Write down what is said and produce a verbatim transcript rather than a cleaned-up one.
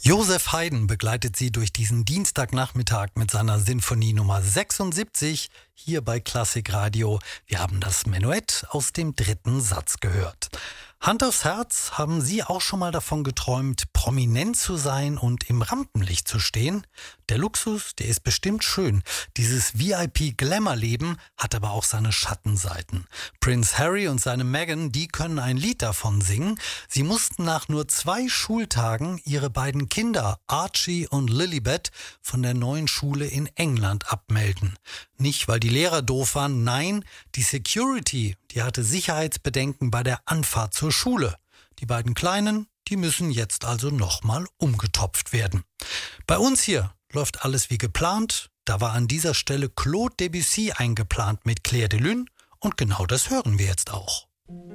Joseph Haydn begleitet Sie durch diesen Dienstagnachmittag mit seiner Sinfonie Nummer sechsundsiebzig hier bei Klassik Radio. Wir haben das Menuett aus dem dritten Satz gehört. Hand aufs Herz, haben Sie auch schon mal davon geträumt, prominent zu sein und im Rampenlicht zu stehen? Der Luxus, der ist bestimmt schön. Dieses V I P-Glamour-Leben hat aber auch seine Schattenseiten. Prince Harry und seine Meghan, die können ein Lied davon singen. Sie mussten nach nur zwei Schultagen ihre beiden Kinder, Archie und Lilibet, von der neuen Schule in England abmelden. Nicht, weil die Lehrer doof waren, nein, die Security, die hatte Sicherheitsbedenken bei der Anfahrt zur Schule. Die beiden Kleinen, die müssen jetzt also nochmal umgetopft werden. Bei uns hier läuft alles wie geplant. Da war an dieser Stelle Claude Debussy eingeplant mit Clair de Lune und genau das hören wir jetzt auch.